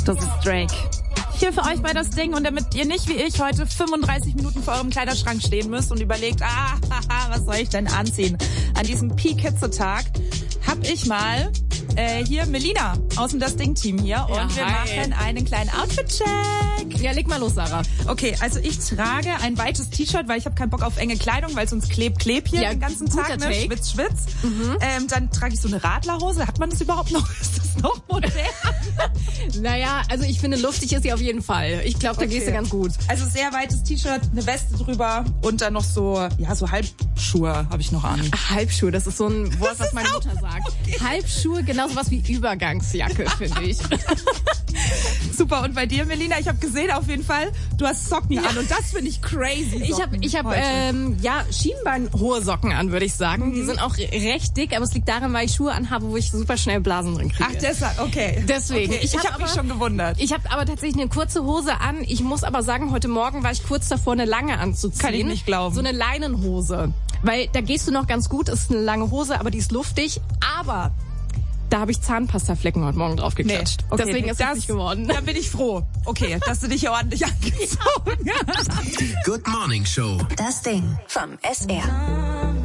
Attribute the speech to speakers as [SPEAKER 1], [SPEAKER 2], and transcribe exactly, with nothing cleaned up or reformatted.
[SPEAKER 1] Das ist Drake. Hier für euch bei das Ding, und damit ihr nicht wie ich heute fünfunddreißig Minuten vor eurem Kleiderschrank stehen müsst und überlegt, ah, haha, was soll ich denn anziehen? An diesem Peak-Hitze-Tag hab ich mal äh, hier Melina aus dem Das Ding-Team hier, und
[SPEAKER 2] ja,
[SPEAKER 1] wir
[SPEAKER 2] hi.
[SPEAKER 1] machen einen kleinen Outfit-Check.
[SPEAKER 2] Ja, leg mal los, Sarah.
[SPEAKER 1] Okay, also ich trage ein weites T-Shirt, weil ich habe keinen Bock auf enge Kleidung, weil sonst klebt, kleb hier
[SPEAKER 2] Ja,
[SPEAKER 1] den ganzen Tag,
[SPEAKER 2] guter
[SPEAKER 1] ne?
[SPEAKER 2] Take.
[SPEAKER 1] Schwitz, schwitz.
[SPEAKER 2] Mhm.
[SPEAKER 1] Ähm, dann trage ich so eine Radlerhose. Hat man das überhaupt noch? Ist das noch modern?
[SPEAKER 2] Naja, also ich finde, luftig ist sie auf jeden Fall. Ich glaube, da
[SPEAKER 1] Okay.
[SPEAKER 2] gehst du ganz gut.
[SPEAKER 1] Also sehr weites T-Shirt, eine Weste drüber und dann noch so, ja, so Halbschuhe habe ich noch an.
[SPEAKER 2] Halbschuhe, das ist so ein Wort, was meine Mutter sagt.
[SPEAKER 1] Okay.
[SPEAKER 2] Halbschuhe, genauso was wie Übergangsjacke, finde ich.
[SPEAKER 1] Super. Und bei dir, Melina, ich habe gesehen auf jeden Fall, du hast Socken an, und das finde ich crazy.
[SPEAKER 2] Ich habe ich hab,
[SPEAKER 1] heute.
[SPEAKER 2] ähm, ja, schienbeinhohe Socken an, würde ich sagen. Mhm. Die sind auch recht dick, aber es liegt daran, weil ich Schuhe anhabe, wo ich super schnell Blasen drin kriege.
[SPEAKER 1] Ach, deshalb, okay.
[SPEAKER 2] Deswegen.
[SPEAKER 1] Okay. Ich,
[SPEAKER 2] Ich
[SPEAKER 1] ich
[SPEAKER 2] hab
[SPEAKER 1] habe mich
[SPEAKER 2] aber-
[SPEAKER 1] schon gewundert.
[SPEAKER 2] Ich habe aber tatsächlich eine kurze Hose an. Ich muss aber sagen, heute Morgen war ich kurz davor, eine lange anzuziehen.
[SPEAKER 1] Kann ich nicht glauben.
[SPEAKER 2] So eine Leinenhose. Weil da gehst du noch ganz gut, ist eine lange Hose, aber die ist luftig. Aber da habe ich Zahnpastaflecken heute Morgen drauf geklatscht.
[SPEAKER 1] Nee, okay,
[SPEAKER 2] Deswegen ist
[SPEAKER 1] das
[SPEAKER 2] das nicht geworden.
[SPEAKER 1] Da bin ich froh. Okay, dass du dich hier ordentlich angezogen hast.
[SPEAKER 3] Die Good Morning Show.
[SPEAKER 4] Das Ding vom S R.